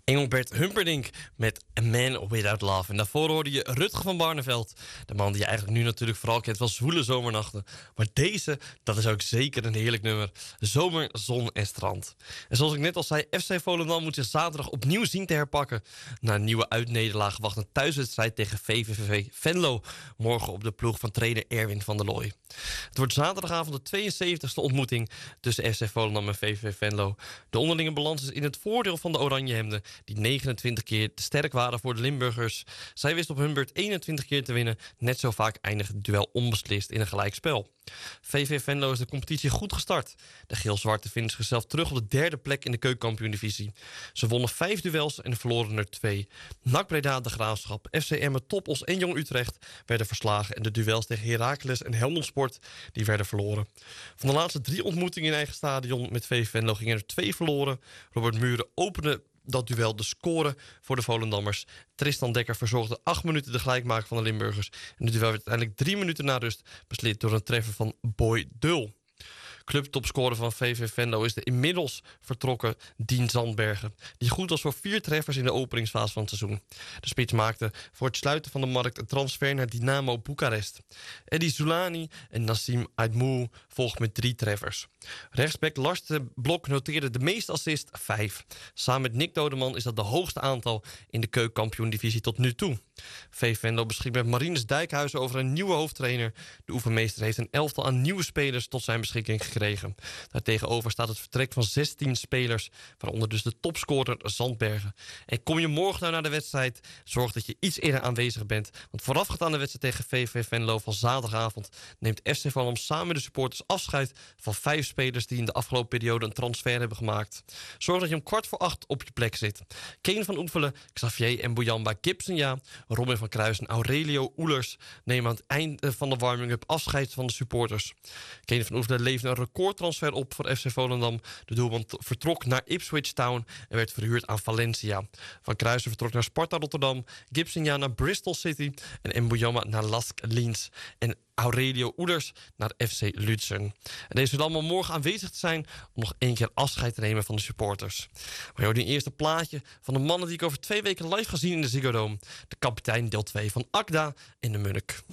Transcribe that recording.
Engelbert Humperdinck met A Man Without Love. En daarvoor hoorde je Rutger van Barneveld. De man die je eigenlijk nu natuurlijk vooral kent van zwoele zomernachten. Maar deze, dat is ook zeker een heerlijk nummer. Zomer, zon en strand. En zoals ik net al zei, FC Volendam moet zich zaterdag opnieuw zien te herpakken. Na een nieuwe uitnederlaag wacht een thuiswedstrijd tegen VVV Venlo. Morgen op de ploeg van trainer Erwin van der Looy. Het wordt zaterdagavond de 72e ontmoeting tussen FC Volendam en VVV Venlo. De onderlinge balans is in het voordeel van de Oranjehemden, die 29 keer te sterk waren voor de Limburgers. Zij wist op hun beurt 21 keer te winnen. Net zo vaak eindigde het duel onbeslist in een gelijkspel. VV Venlo is de competitie goed gestart. De geel-zwarte vinden zichzelf terug op de derde plek in de keukenkampioen-divisie. Ze wonnen 5 duels en verloren er 2. NAC Breda, De Graafschap, FC Emmen, Topos en Jong Utrecht werden verslagen. En de duels tegen Heracles en Helmond Sport die werden verloren. Van de laatste 3 ontmoetingen in eigen stadion met VV Venlo gingen er 2 verloren. Robert Muren opende dat duel de score voor de Volendammers. Tristan Dekker verzorgde 8 minuten de gelijkmaker van de Limburgers. En het duel werd uiteindelijk 3 minuten na rust beslist door een treffer van Boy Dul. Clubtopscorer van VV Venlo is de inmiddels vertrokken Dien Zandbergen, die goed was voor 4 treffers in de openingsfase van het seizoen. De spits maakte voor het sluiten van de markt een transfer naar Dynamo Boekarest. Eddie Zulani en Nassim Aidmou volgden met 3 treffers. Rechtsback Lars de Blok noteerde de meeste assist, 5. Samen met Nick Dodeman is dat de hoogste aantal in de keukenkampioen-divisie tot nu toe. VV Venlo beschikt met Marinus Dijkhuizen over een nieuwe hoofdtrainer. De oefenmeester heeft een elftal aan nieuwe spelers tot zijn beschikking gekregen. Daartegenover staat het vertrek van 16 spelers, waaronder dus de topscorer Zandbergen. En kom je morgen nou naar de wedstrijd, zorg dat je iets eerder aanwezig bent. Want voorafgaand aan de wedstrijd tegen VV Venlo van zaterdagavond neemt FC Volendam samen met de supporters afscheid van 5 spelers die in de afgelopen periode een transfer hebben gemaakt. Zorg dat je om 7:15 op je plek zit. Kane van Oefelen, Xavier en Bouyamba Gibson ja. Robin van Kruis en Aurelio Oelers nemen aan het eind van de warming-up afscheid van de supporters. Kane van Oefelen leefde een recordtransfer op voor FC Volendam. De doelman vertrok naar Ipswich Town en werd verhuurd aan Valencia. Van Kruisen vertrok naar Sparta Rotterdam, Gibson ja naar Bristol City en Bouyamba naar Lask Linz. En Aurelio Oelers naar FC Luzern. En deze zullen allemaal morgen aanwezig te zijn om nog 1 keer afscheid te nemen van de supporters. Maar joh, die eerste plaatje van de mannen die ik over 2 weken live ga zien in de Ziggo Dome. De kapitein deel 2 van Akda en de Munnik.